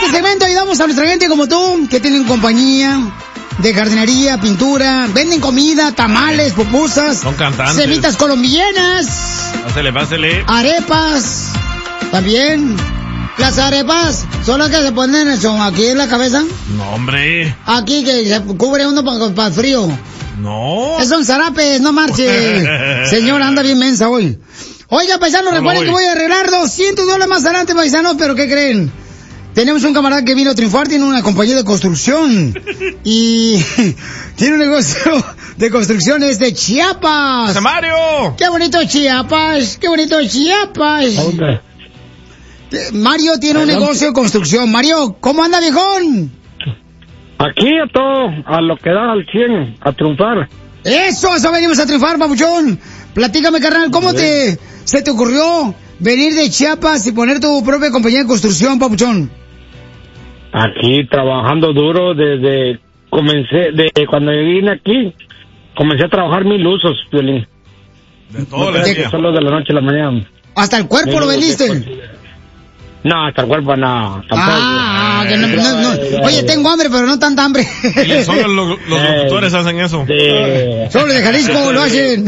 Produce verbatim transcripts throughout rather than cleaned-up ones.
este segmento ayudamos a nuestra gente como tú, que tienen compañía de jardinería, pintura, venden comida, tamales, pupusas. Son cantantes. Semitas colombianas. Pásele, pásele. Arepas. También. Las arepas son las que se ponen eso, aquí en la cabeza. No, hombre. Aquí que se cubre uno para el frío. No. Es un zarapes, no marche. Señora, anda bien mensa hoy. Oiga, paisanos, no recuerden que voy a arreglar doscientos dólares más adelante, paisanos, pero ¿qué creen? Tenemos un camarada que vino a triunfar, tiene una compañía de construcción. Y tiene un negocio de construcciones de Chiapas. ¡Mario! ¡Qué bonito Chiapas! ¡Qué bonito Chiapas! Okay. Mario tiene un negocio de construcción. Mario, ¿cómo anda, viejón? Aquí a todo, a lo que da al cien, a triunfar. Eso, eso venimos a triunfar, papuchón. Platícame, carnal, ¿cómo te se te ocurrió venir de Chiapas y poner tu propia compañía de construcción, papuchón? Aquí trabajando duro desde, comencé, de cuando vine aquí, comencé a trabajar mil usos, Piolín. De todo no el día. Solo de la noche a la mañana. ¿Hasta el cuerpo lo vendiste? No, hasta el cuerpo no, tampoco. Ah, que no, no, no. Oye, tengo hambre, pero no tanta hambre. Y solo los, los locutores eh, hacen eso. De... Solo de Jalisco lo hacen.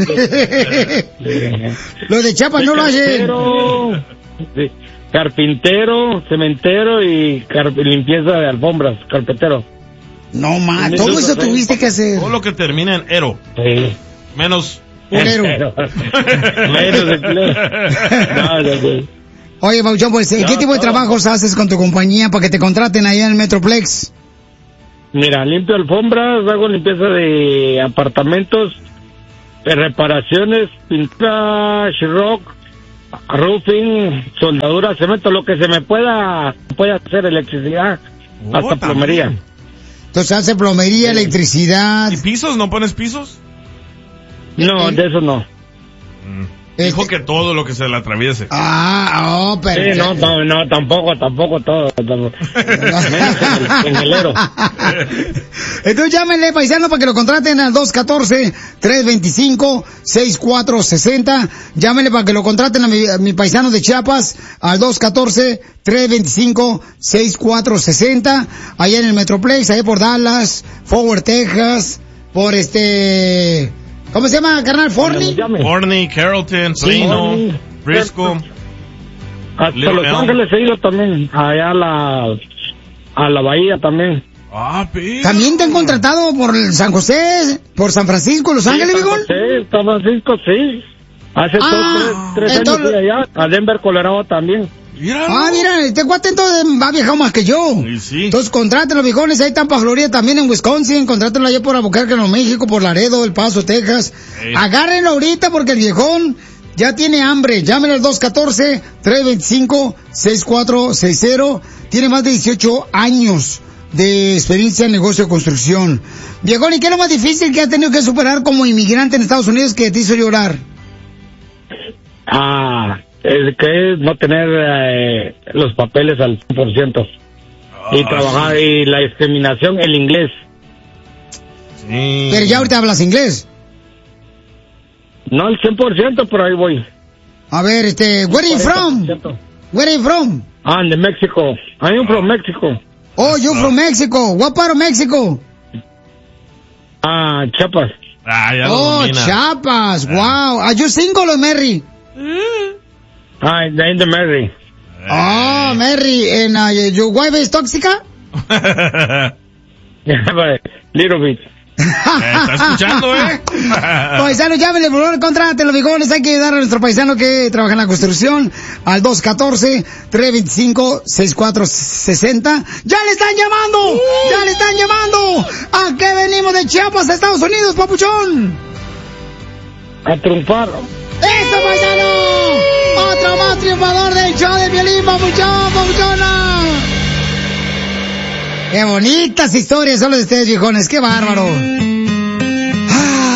Los de Chiapas no lo hacen. De carpintero, cementero y car limpieza de alfombras, carpetero. No, man, todo eso tuviste que hacer. Todo lo que termina en ero. Sí. Menos... Ero. Menos de... No, no, no. Oye, Pauchón, pues, ¿qué tipo de trabajos haces con tu compañía para que te contraten allá en el Metroplex? Mira, limpio alfombras, hago limpieza de apartamentos, de reparaciones, pintura, rock, roofing, soldadura, cemento, lo que se me pueda, puede hacer, electricidad, oh, hasta también. Plomería. Entonces hace plomería, sí. Electricidad. ¿Y pisos? ¿No pones pisos? No, ¿Eh? de eso no. Mm. Dijo este... que todo lo que se le atraviese. Ah, oh, pero... Sí, no, no, no, tampoco, tampoco todo. Tampoco. En el ero. Entonces llámenle, paisano, para que lo contraten al dos uno cuatro, tres dos cinco, seis cuatro seis cero. Llámenle para que lo contraten a mi, a mi paisano de Chiapas al dos uno cuatro, tres dos cinco, seis cuatro seis cero. Allá en el Metroplex, allá por Dallas, Forward, Texas, por este... ¿Cómo se llama, carnal? ¿Forney? Forney, Carrollton, Plano, sí, Frisco. Hasta Little Los Elm. Ángeles he ido también, allá a la, a la bahía también. Ah, pero... ¿También te han contratado por San José, por San Francisco, Los Ángeles, San Miguel? Sí, San Francisco, sí. Hace ah, dos, tres, tres entonces... años fui allá, a Denver, Colorado también. Mira, ah, mira, este cuate entonces ha viajado más que yo. Sí, sí. Entonces contrátenlo, viejones, ahí están para Florida, también en Wisconsin, contrátenlo allá por Albuquerque, en México, por Laredo, El Paso, Texas. Sí. Agárrenlo ahorita porque el viejón ya tiene hambre. Llámenlo al dos uno cuatro, tres dos cinco, seis cuatro seis cero. Tiene más de dieciocho años de experiencia en negocio de construcción. Viejón, ¿y qué es lo más difícil que ha tenido que superar como inmigrante en Estados Unidos que te hizo llorar? Ah... el que es no tener eh, los papeles al cien por ciento oh, y trabajar sí. Y la discriminación, el inglés. Sí. Pero ya ahorita hablas inglés. No al cien por ciento, pero ahí voy. A ver, este, where are you from? Where are you from? I'm de México. I'm from Mexico. Oh, you from Mexico. What part of Mexico? Ah, Chiapas. Ah, ya lo oh, domina. Chiapas. Ah. Wow. Are you single or married? Mm. Ah, in the Mary. Oh, Mary, and uh, your wife is tóxica? Little bit. ¿Está escuchando, eh? Paisano, llámenle, por favor, contrátelo, viejones. Hay que ayudar a nuestro paisano que trabaja en la construcción al dos uno cuatro, tres dos cinco, seis cuatro seis cero. ¡Ya le están llamando! Uh. ¡Ya le están llamando! ¿A qué venimos de Chiapas, Estados Unidos, papuchón? A triunfar. ¡Eso, paisano! ¡Otro más triunfador del show de Piolín, papuchón, papuchona! ¡Qué bonitas historias son las de ustedes, viejones! ¡Qué bárbaro!